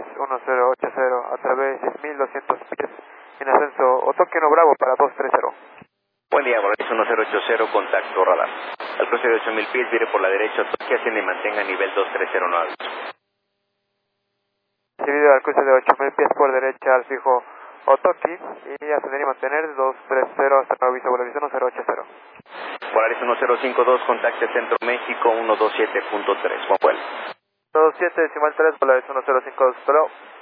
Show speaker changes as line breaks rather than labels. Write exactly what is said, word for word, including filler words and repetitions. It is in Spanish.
uno cero ocho cero a través de mil doscientos pies en ascenso Otoque uno Bravo para dos tres cero.
Buen día, Volaris uno cero ocho cero, contacto radar. Al cruce de ocho mil pies, vire por la derecha, Otoque, asciende y mantenga nivel dos tres cero, no aviso.
Recibido al cruce de ocho mil pies por derecha al fijo Otoque y ascender y mantener dos tres cero hasta nuevo aviso, Volaris uno cero ocho cero.
Volaris uno cero cinco dos, contacte Centro México uno dos siete punto tres, buen vuelo.
dos siete decimal tres, Volaris uno cero cinco dos, hello.